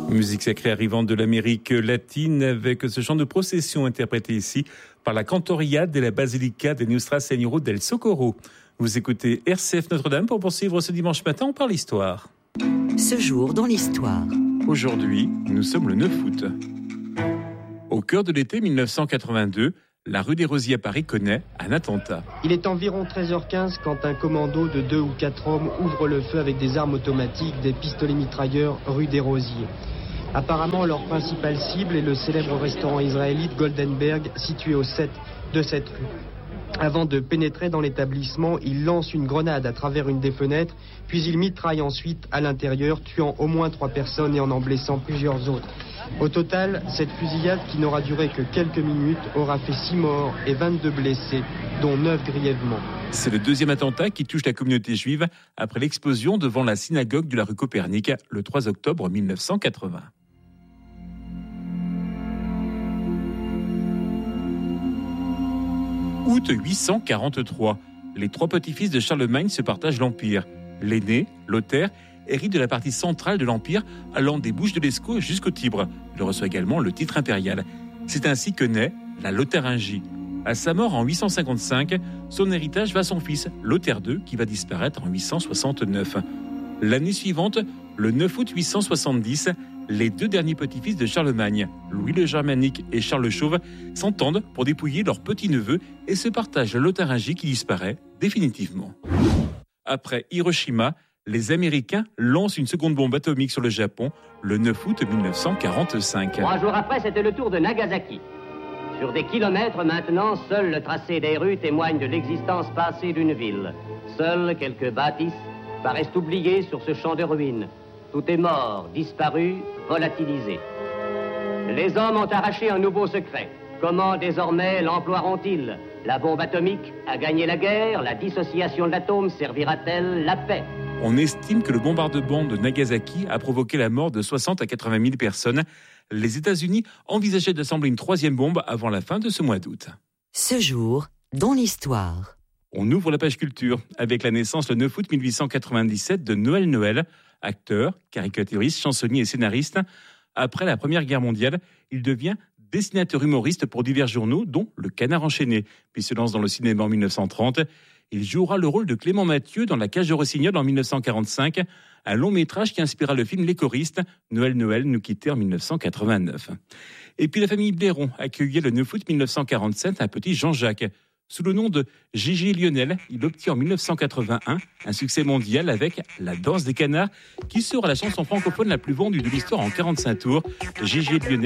Musique sacrée arrivante de l'Amérique latine avec ce chant de procession interprété ici par la Cantoriade de la Basilica de Nuestra Señora del Socorro. Vous écoutez RCF Notre-Dame pour poursuivre ce dimanche matin, on parle histoire. Ce jour dans l'histoire. Aujourd'hui, nous sommes le 9 août. Au cœur de l'été 1982, la rue des Rosiers à Paris connaît un attentat. Il est environ 13h15 quand un commando de 2 ou 4 hommes ouvre le feu avec des armes automatiques, des pistolets mitrailleurs rue des Rosiers. Apparemment, leur principale cible est le célèbre restaurant israélite Goldenberg, situé au 7 de cette rue. Avant de pénétrer dans l'établissement, ils lancent une grenade à travers une des fenêtres, puis ils mitraillent ensuite à l'intérieur, tuant au moins 3 personnes et en blessant plusieurs autres. Au total, cette fusillade, qui n'aura duré que quelques minutes, aura fait 6 morts et 22 blessés, dont 9 grièvement. C'est le deuxième attentat qui touche la communauté juive après l'explosion devant la synagogue de la rue Copernic le 3 octobre 1980. Août 843, les 3 petits-fils de Charlemagne se partagent l'Empire. L'aîné, Lothaire, hérite de la partie centrale de l'Empire allant des Bouches de l'Escaut jusqu'au Tibre. Il reçoit également le titre impérial. C'est ainsi que naît la Lotharingie. À sa mort en 855, son héritage va à son fils, Lothaire II, qui va disparaître en 869. L'année suivante, le 9 août 870, les 2 derniers petits-fils de Charlemagne, Louis le Germanique et Charles le Chauve, s'entendent pour dépouiller leur petit-neveu et se partagent la Lotharingie qui disparaît définitivement. Après Hiroshima, les Américains lancent une seconde bombe atomique sur le Japon le 9 août 1945. 3 jours après, c'était le tour de Nagasaki. Sur des kilomètres maintenant, seul le tracé des rues témoigne de l'existence passée d'une ville. Seules quelques bâtisses paraissent oubliées sur ce champ de ruines. Tout est mort, disparu, volatilisé. Les hommes ont arraché un nouveau secret. Comment désormais l'emploieront-ils ? La bombe atomique a gagné la guerre, la dissociation de l'atome servira-t-elle la paix ? On estime que le bombardement de Nagasaki a provoqué la mort de 60 à 80 000 personnes. Les États-Unis envisageaient d'assembler une 3e bombe avant la fin de ce mois d'août. Ce jour dans l'histoire. On ouvre la page culture avec la naissance le 9 août 1897 de Noël Noël, acteur, caricaturiste, chansonnier et scénariste. Après la Première Guerre mondiale, il devient dessinateur humoriste pour divers journaux, dont Le Canard enchaîné, puis se lance dans le cinéma en 1930. Il jouera le rôle de Clément Mathieu dans La Cage de Rossignol en 1945, un long métrage qui inspira le film Les Choristes. Noël Noël nous quittait en 1989. Et puis la famille Blairon accueillait le 9 août 1947 un petit Jean-Jacques. Sous le nom de Gigi Lionel, il obtient en 1981 un succès mondial avec La Danse des Canards, qui sera la chanson francophone la plus vendue de l'histoire en 45 tours. Gigi Lionel